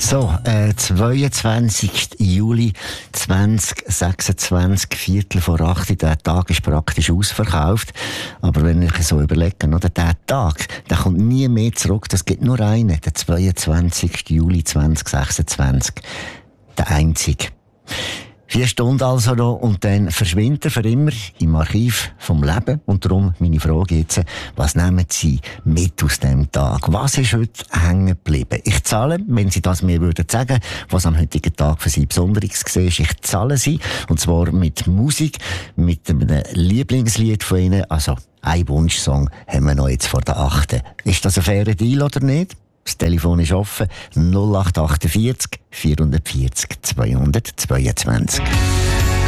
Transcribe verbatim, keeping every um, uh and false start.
So, äh, zweiundzwanzigster Juli zweitausendsechsundzwanzig, Viertel vor acht. Der Tag ist praktisch ausverkauft. Aber wenn ich so überlege, oder, der Tag, der kommt nie mehr zurück. Das gibt nur einen, der zweiundzwanzigster Juli zweitausendsechsundzwanzig. Der einzige. Vier Stunden also noch und dann verschwindet er für immer im Archiv vom Leben. Und darum meine Frage jetzt, was nehmen Sie mit aus diesem Tag? Was ist heute hängen geblieben? Ich zahle, wenn Sie das mir würden sagen, was am heutigen Tag für Sie Besonderes war, ich zahle Sie. Und zwar mit Musik, mit einem Lieblingslied von Ihnen. Also, ein Wunschsong haben wir noch jetzt vor der achten. Ist das ein fairer Deal oder nicht? Das Telefon ist offen. null acht acht vier, vier vier null, zwei zwei zwei.